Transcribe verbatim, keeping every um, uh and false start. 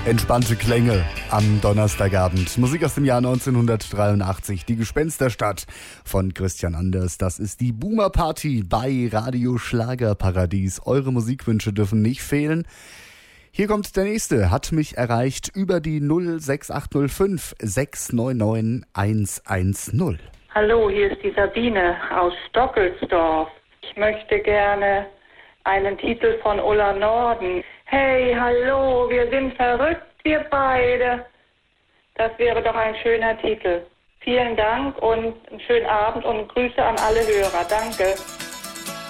Entspannte Klänge am Donnerstagabend. Musik aus dem Jahr neunzehnhundertdreiundachtzig. Die Gespensterstadt von Christian Anders. Das ist die Boomer Party bei Radio Schlagerparadies. Eure Musikwünsche dürfen nicht fehlen. Hier kommt der nächste. Hat mich erreicht über die null sechs acht null fünf sechs neun neun eins eins null. Hallo, hier ist die Sabine aus Stockelsdorf. Ich möchte gerne einen Titel von Ulla Norden. Hey, hallo, wir sind verrückt, wir beide. Das wäre doch ein schöner Titel. Vielen Dank und einen schönen Abend und Grüße an alle Hörer. Danke.